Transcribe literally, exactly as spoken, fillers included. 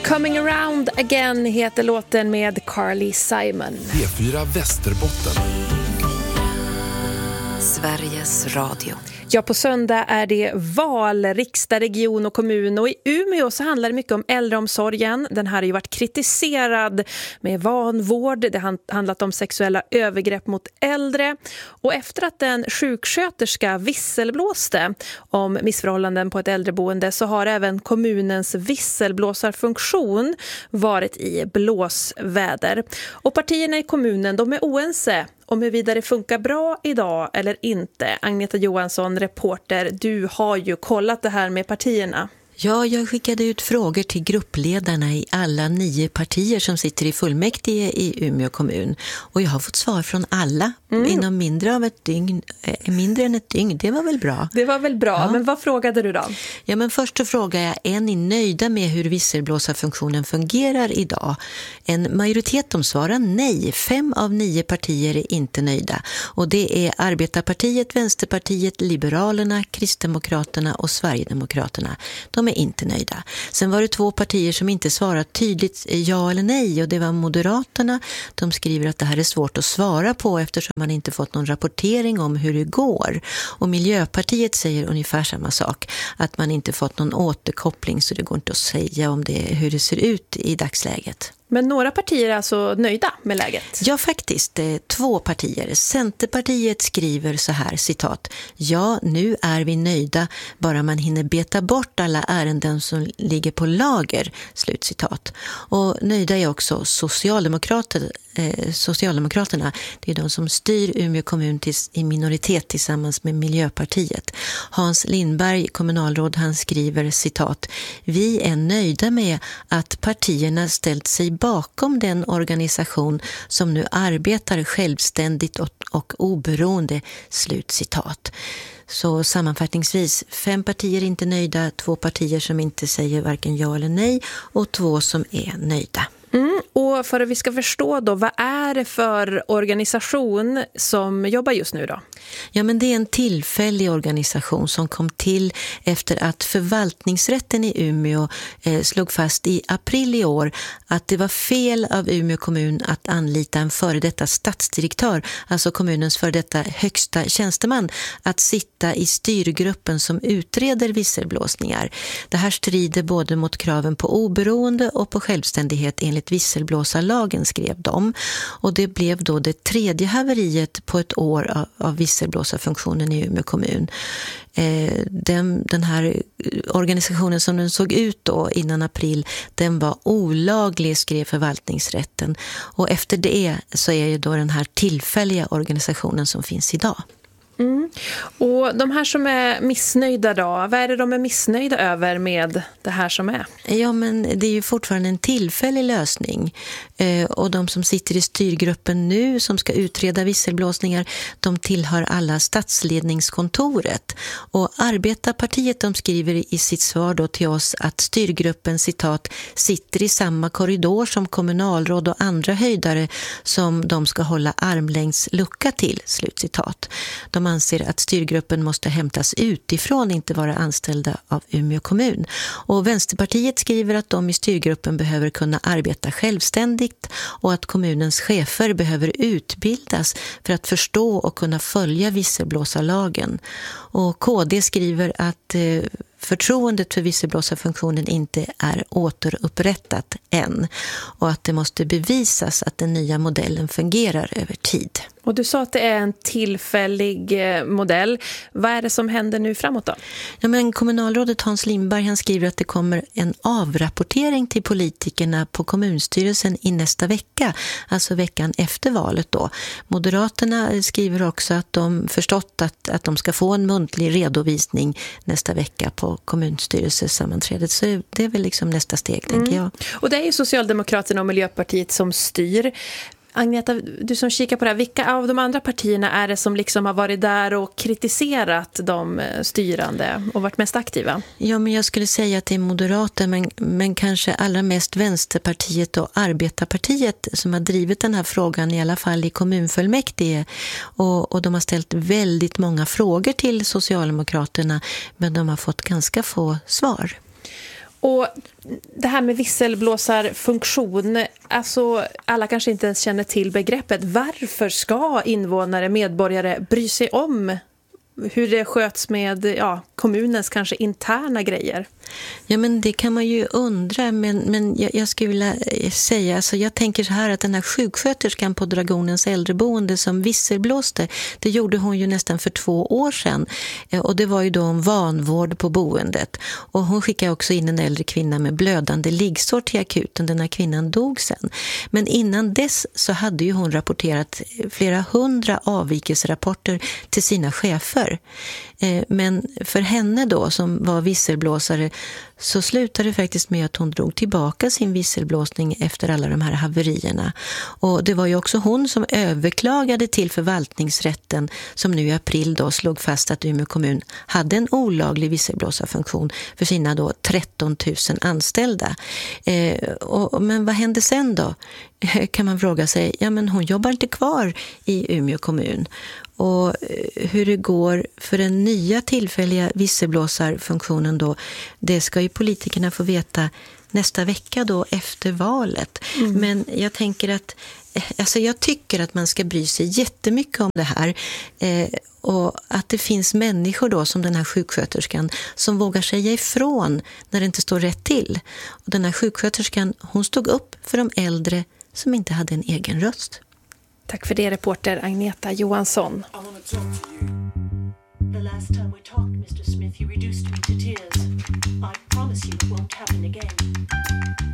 Coming around again heter låten med Carly Simon. P fyra Västerbotten. Sveriges Radio. Ja, på söndag är det val, riksdag, region och kommun, och i Umeå så handlar det mycket om äldreomsorgen. Den här har ju varit kritiserad med vanvård, det har handlat om sexuella övergrepp mot äldre, och efter att en sjuksköterska visselblåste om missförhållanden på ett äldreboende så har även kommunens visselblåsarfunktion varit i blåsväder. Och partierna i kommunen, de är oense om huruvida det funkar bra idag eller inte. Agneta Johansson, reporter, du har ju kollat det här med partierna. Ja, jag skickade ut frågor till gruppledarna i alla nio partier som sitter i fullmäktige i Umeå kommun. Och jag har fått svar från alla mm. inom mindre av ett dygn, eh, mindre än ett dygn. Det var väl bra? Det var väl bra, ja. Men vad frågade du då? Ja, men först så frågade jag, är ni nöjda med hur visselblåsarfunktionen fungerar idag? En majoritet de svarar nej. Fem av nio partier är inte nöjda. Och det är Arbetarpartiet, Vänsterpartiet, Liberalerna, Kristdemokraterna och Sverigedemokraterna. De är inte nöjda. Sen var det två partier som inte svarat tydligt ja eller nej, och det var Moderaterna. De skriver att det här är svårt att svara på eftersom man inte fått någon rapportering om hur det går. Och Miljöpartiet säger ungefär samma sak, att man inte fått någon återkoppling, så det går inte att säga om det, hur det ser ut i dagsläget. Men några partier är alltså nöjda med läget? Ja, faktiskt. Två partier. Centerpartiet skriver så här, citat: ja, nu är vi nöjda, bara man hinner beta bort alla ärenden som ligger på lager, slutcitat. Och nöjda är också Socialdemokrater, eh, Socialdemokraterna. Det är de som styr Umeå kommun tills, i minoritet tillsammans med Miljöpartiet. Hans Lindberg, kommunalråd, han skriver, citat: vi är nöjda med att partierna ställt sig bakom den organisation som nu arbetar självständigt och, och oberoende, slutcitat. Så sammanfattningsvis, fem partier inte nöjda, två partier som inte säger varken ja eller nej och två som är nöjda. Mm, och för att vi ska förstå då, vad är det för organisation som jobbar just nu då? Ja, men det är en tillfällig organisation som kom till efter att förvaltningsrätten i Umeå eh, slog fast i april i år att det var fel av Umeå kommun att anlita en före detta stadsdirektör, alltså kommunens före detta högsta tjänsteman, att sitta i styrgruppen som utreder visselblåsningar. Det här strider både mot kraven på oberoende och på självständighet enligt visselblåsarlagen, skrev de. Och det blev då det tredje haveriet på ett år av, av visselblåsarfunktionen i Umeå kommun. Eh, den, den här organisationen som den såg ut då innan april, den var olaglig, skrev förvaltningsrätten. Och efter det så är ju då den här tillfälliga organisationen som finns idag. Mm. Och de här som är missnöjda då, vad är det de är missnöjda över med det här som är? Ja, men det är ju fortfarande en tillfällig lösning. Eh, och de som sitter i styrgruppen nu som ska utreda visselblåsningar, de tillhör alla statsledningskontoret. Och Arbetarpartiet, de skriver i sitt svar då till oss att styrgruppen, citat, sitter i samma korridor som kommunalråd och andra höjdare som de ska hålla armlängds lucka till, slutcitat. De anser att styrgruppen måste hämtas utifrån, inte vara anställda av Umeå kommun. Och Vänsterpartiet skriver att de i styrgruppen behöver kunna arbeta självständigt och att kommunens chefer behöver utbildas för att förstå och kunna följa visselblåsarlagen. Och K D skriver att eh, förtroendet för visselblåsarfunktionen inte är återupprättat än och att det måste bevisas att den nya modellen fungerar över tid. Och du sa att det är en tillfällig modell. Vad är det som händer nu framåt då? Ja, men kommunalrådet Hans Lindberg, han skriver att det kommer en avrapportering till politikerna på kommunstyrelsen i nästa vecka, alltså veckan efter valet då. Moderaterna skriver också att de förstått att, att de ska få en muntlig redovisning nästa vecka på kommunstyrelsesammanträdet. Så det är väl liksom nästa steg, mm. tänker jag. Och det är ju Socialdemokraterna och Miljöpartiet som styr. Agneta, du som kikar på det här, vilka av de andra partierna är det som liksom har varit där och kritiserat de styrande och varit mest aktiva? Ja, men jag skulle säga att det är Moderaterna, men, men kanske allra mest Vänsterpartiet och Arbetarpartiet som har drivit den här frågan, i alla fall i kommunfullmäktige. Och, och de har ställt väldigt många frågor till Socialdemokraterna, men de har fått ganska få svar. Och det här med visselblåsarfunktion, alltså alla kanske inte ens känner till begreppet. Varför ska invånare, medborgare bry sig om hur det sköts med ja, kommunens kanske interna grejer? Ja, men det kan man ju undra, men, men jag, jag skulle vilja säga, alltså jag tänker så här att den här sjuksköterskan på Dragonens äldreboende som visselblåste, det gjorde hon ju nästan för två år sedan, och det var ju då en vanvård på boendet, och hon skickade också in en äldre kvinna med blödande liggsår till akuten. Den här kvinnan dog sen, men innan dess så hade ju hon rapporterat flera hundra avvikelserapporter till sina chefer. Men för henne då, som var visselblåsare, så slutade det faktiskt med att hon drog tillbaka sin visselblåsning efter alla de här haverierna. Och det var ju också hon som överklagade till förvaltningsrätten, som nu i april då slog fast att Umeå kommun hade en olaglig visselblåsarfunktion för sina då tretton tusen anställda. Eh, och, men vad hände sen då? Kan man fråga sig. Ja, men hon jobbar inte kvar i Umeå kommun. Och hur det går för den nya tillfälliga visselblåsarfunktionen då, det ska ju politikerna få veta nästa vecka då efter valet. Mm. Men jag tänker att, alltså jag tycker att man ska bry sig jättemycket om det här, eh, och att det finns människor då som den här sjuksköterskan som vågar säga ifrån när det inte står rätt till. Och den här sjuksköterskan, hon stod upp för de äldre som inte hade en egen röst. Tack för det, reporter Agneta Johansson. The last time we talked, Mister Smith, you reduced me to tears. I promise you it won't happen again.